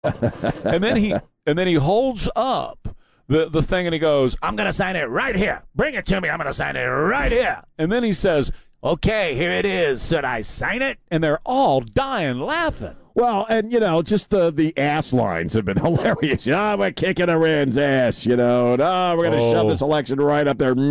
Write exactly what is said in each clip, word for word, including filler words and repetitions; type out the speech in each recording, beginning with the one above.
and then he and then he holds up the, the thing and he goes, I'm going to sign it right here. Bring it to me. I'm going to sign it right here. And then he says, okay, here it is. Should I sign it? And they're all dying laughing. Well, and, you know, just the, the ass lines have been hilarious. Oh, we're kicking Iran's ass, you know. And, oh, we're going to oh. shove this election right up there.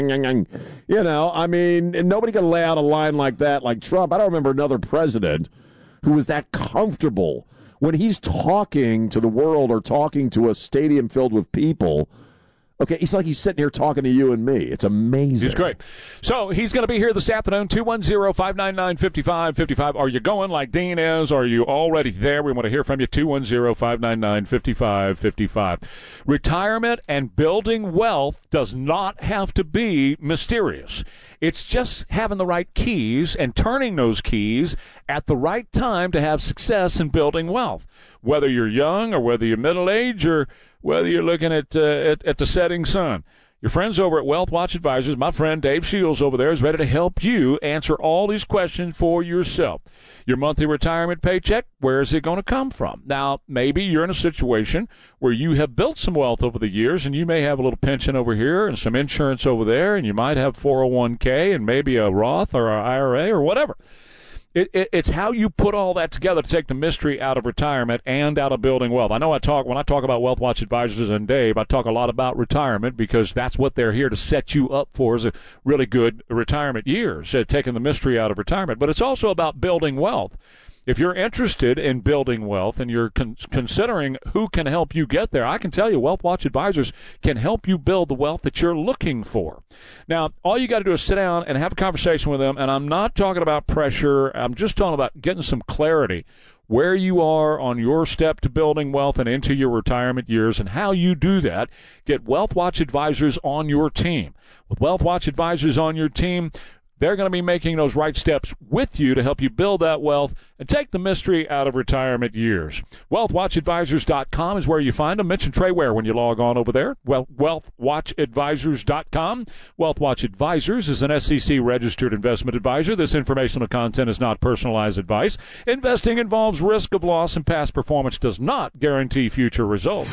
You know, I mean, nobody can lay out a line like that like Trump. I don't remember another president who was that comfortable when he's talking to the world or talking to a stadium filled with people. Okay, he's like he's sitting here talking to you and me. It's amazing. He's great. So he's going to be here this afternoon, two one zero, five nine nine, five five five five. Are you going like Dean is? Are you already there? We want to hear from you, two one zero, five nine nine, five five five five. Retirement and building wealth does not have to be mysterious. It's just having the right keys and turning those keys at the right time to have success in building wealth. Whether you're young or whether you're middle-aged or whether you're looking at, uh, at at the setting sun. Your friends over at Wealth Watch Advisors, my friend Dave Shields over there, is ready to help you answer all these questions for yourself. Your monthly retirement paycheck, where is it going to come from? Now, maybe you're in a situation where you have built some wealth over the years, and you may have a little pension over here and some insurance over there, and you might have four oh one k and maybe a Roth or an I R A or whatever. It, it, it's how you put all that together to take the mystery out of retirement and out of building wealth. I know I talk when I talk about Wealth Watch Advisors and Dave, I talk a lot about retirement because that's what they're here to set you up for, is a really good retirement years, uh, taking the mystery out of retirement. But it's also about building wealth. If you're interested in building wealth and you're con- considering who can help you get there, I can tell you Wealth Watch Advisors can help you build the wealth that you're looking for. Now, all you got to do is sit down and have a conversation with them, and I'm not talking about pressure. I'm just talking about getting some clarity where you are on your step to building wealth and into your retirement years and how you do that. Get Wealth Watch Advisors on your team. With Wealth Watch Advisors on your team, they're going to be making those right steps with you to help you build that wealth and take the mystery out of retirement years. wealth watch advisors dot com is where you find them. Mention Trey Ware when you log on over there. Well, wealth watch advisors dot com. WealthWatch Advisors is an S E C-registered investment advisor. This informational content is not personalized advice. Investing involves risk of loss, and past performance does not guarantee future results.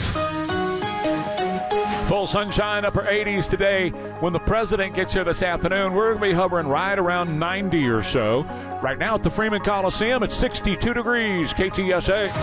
Full sunshine, upper eighties today. When the president gets here this afternoon, we're going to be hovering right around ninety or so. Right now at the Freeman Coliseum, it's sixty-two degrees. K T S A.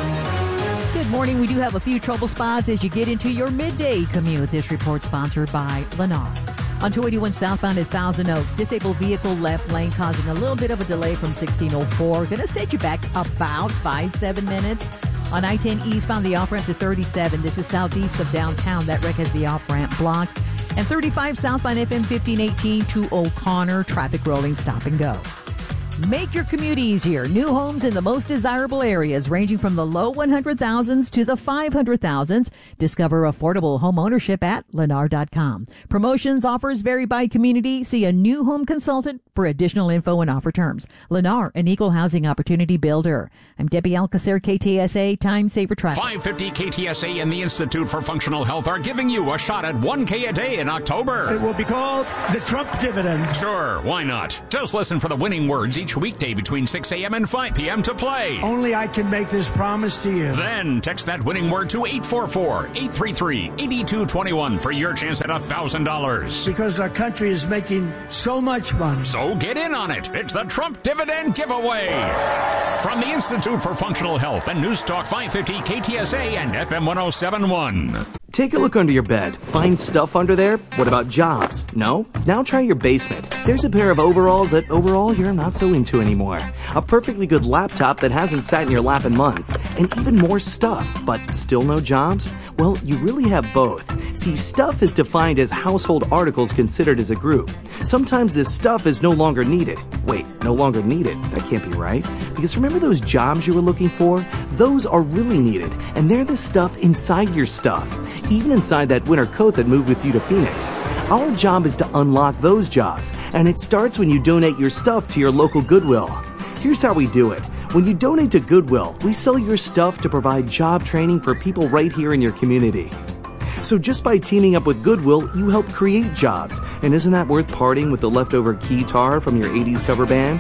Good morning. We do have a few trouble spots as you get into your midday commute. This report sponsored by Lennar. On two eighty-one southbound at Thousand Oaks, disabled vehicle left lane causing a little bit of a delay from sixteen oh four. Going to set you back about five, seven minutes. On I ten eastbound, the off-ramp to thirty-seven. This is southeast of downtown. That wreck has the off-ramp blocked. And thirty-five southbound F M fifteen eighteen to O'Connor. Traffic rolling stop and go. Make your commute easier. New homes in the most desirable areas, ranging from the low one hundred thousands to the five hundred thousands. Discover affordable home ownership at lennar dot com. Promotions, offers vary by community. See a new home consultant for additional info and offer terms. Lennar, an equal housing opportunity builder. I'm Debbie Alcacer, K T S A, Time Saver Traffic. five fifty K T S A and the Institute for Functional Health are giving you a shot at one K a day in October. It will be called the Trump Dividend. Sure, why not? Just listen for the winning words each weekday between six a.m. and five p.m. to play. Only I can make this promise to you. Then text that winning word to eight four four, eight three three, eight two two one for your chance at one thousand dollars. Because our country is making so much money. So get in on it. It's the Trump Dividend Giveaway. From the Institute for Functional Health and News Talk five fifty K T S A and F M one oh seven point one. Take a look under your bed. Find stuff under there? What about jobs? No? Now try your basement. There's a pair of overalls that overall you're not so into anymore. A perfectly good laptop that hasn't sat in your lap in months. And even more stuff, but still no jobs? Well, you really have both. See, stuff is defined as household articles considered as a group. Sometimes this stuff is no longer needed. Wait, no longer needed? That can't be right. Because remember those jobs you were looking for? Those are really needed. And they're the stuff inside your stuff. Even inside that winter coat that moved with you to Phoenix. Our job is to unlock those jobs, and it starts when you donate your stuff to your local Goodwill. Here's how we do it. When you donate to Goodwill, we sell your stuff to provide job training for people right here in your community. So just by teaming up with Goodwill, you help create jobs. And isn't that worth parting with the leftover keytar from your eighties cover band?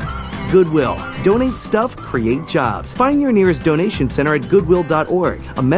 Goodwill. Donate stuff, create jobs. Find your nearest donation center at goodwill dot org. A